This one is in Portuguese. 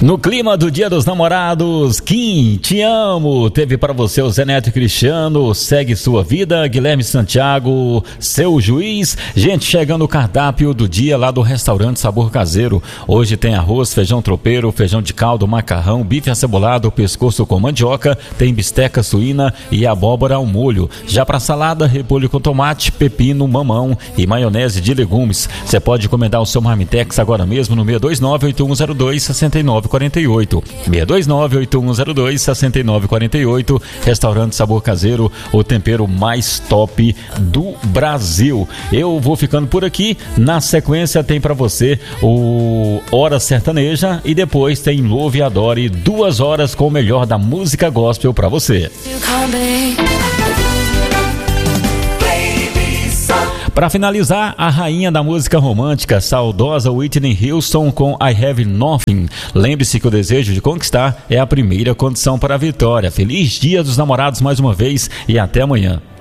No clima do Dia dos Namorados, Kim, te amo. Teve para você o Zé Neto e Cristiano, Segue Sua Vida, Guilherme Santiago, Seu Juiz. Gente, chegando o cardápio do dia lá do restaurante Sabor Caseiro. Hoje tem arroz, feijão tropeiro, feijão de caldo, macarrão, bife acebolado, pescoço com mandioca, tem bisteca suína e abóbora ao molho. Já para salada, repolho com tomate, pepino, mamão e maionese de legumes. Você pode encomendar o seu Marmitex agora mesmo no 629-8102-6948. 629-8102-6948. Restaurante Sabor Caseiro, o tempero mais top do Brasil. Eu vou ficando por aqui. Na sequência tem para você o Hora Sertaneja e depois tem Louve e Adore, 2 horas com o melhor da música gospel para você. Para finalizar, a rainha da música romântica, saudosa Whitney Houston com I Have Nothing. Lembre-se que o desejo de conquistar é a primeira condição para a vitória. Feliz Dia dos Namorados mais uma vez e até amanhã.